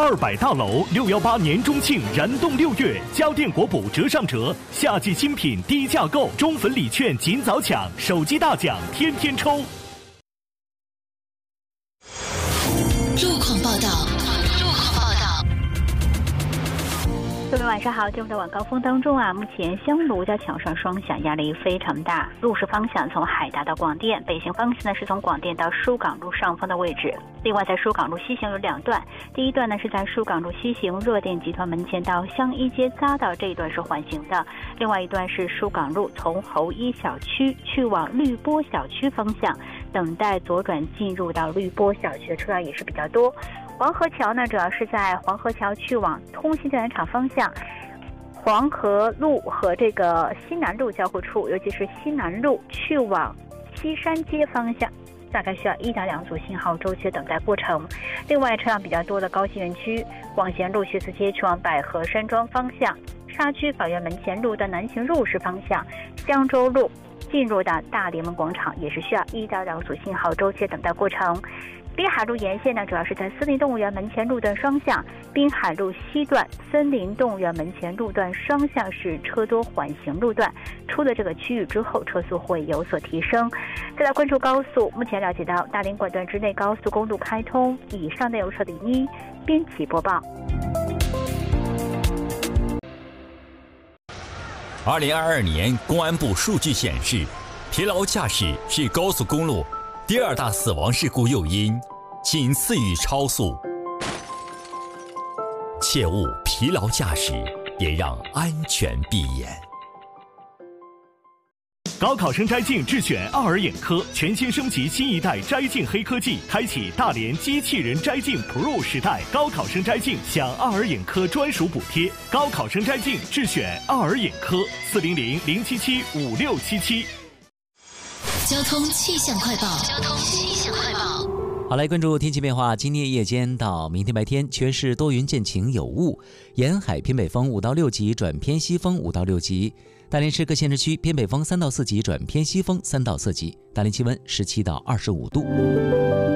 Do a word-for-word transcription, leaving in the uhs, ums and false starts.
二百大楼六一八年中庆燃动六月，家电国补折上折，夏季新品低价购，中粉礼券尽早抢，手机大奖天天抽。 路况报道。路况报道。 各位晚上好，进入到晚高峰当中啊，目前香炉在桥上双向压力非常大，路是方向从海大到广电，北行方向呢是从广电到疏港路上方的位置。另外在疏港路西行有两段，第一段呢是在疏港路西行热电集团门前到香一街匝道这一段是缓行的，另外一段是疏港路从侯一小区去往绿波小区方向，等待左转进入到绿波小区的车辆也是比较多。黄河桥呢主要是在黄河桥去往通信电缆厂方向，黄河路和这个西南路交汇处，尤其是西南路去往西山街方向，大概需要一到两组信号周期等待过程。另外车辆比较多的高新园区、广贤路、学子街去往百合山庄方向，沙区法院门前路的南行入市方向，江州路进入到大联盟广场也是需要一到两组信号周期等待过程。滨海路沿线呢，主要是在森林动物园门前路段双向，滨海路西段森林动物园门前路段双向是车多缓行路段，出了这个区域之后，车速会有所提升。再来关注高速，目前了解到大连管段之内高速公路开通，以上内容是零一编辑播报。 二零二二年公安部数据显示，疲劳驾驶是高速公路第二大死亡事故诱因，仅次于超速。切勿疲劳驾驶，别让安全闭眼。 高考生摘镜智选奥尔眼科全新升级新一代摘镜黑科技，开启大连机器人摘镜 Pro 时代。高考生摘镜享奥尔眼科专属补贴，高考生摘镜智选奥尔眼科四零零零七七五六七七。 交通气象快报。交通气象快报。 好，来关注天气变化。今天夜间到明天白天，全市多云见晴有雾，沿海偏北风五到六级转偏西风五到六级。大连市各县市区偏北风三到四级转偏西风三到四级。大连气温十七到二十五度。